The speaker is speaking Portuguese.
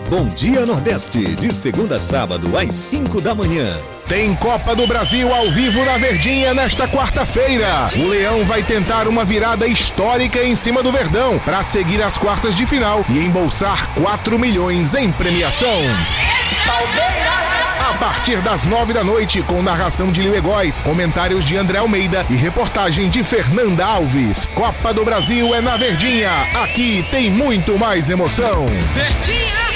Bom Dia Nordeste, de segunda a sábado, às 5 da manhã. Tem Copa do Brasil ao vivo na Verdinha nesta quarta-feira. O Leão vai tentar uma virada histórica em cima do Verdão para seguir as quartas de final e embolsar 4 milhões em premiação. A partir das 9 da noite, com narração de Lio Egóis, comentários de André Almeida e reportagem de Fernanda Alves. Copa do Brasil é na Verdinha. Aqui tem muito mais emoção. Verdinha!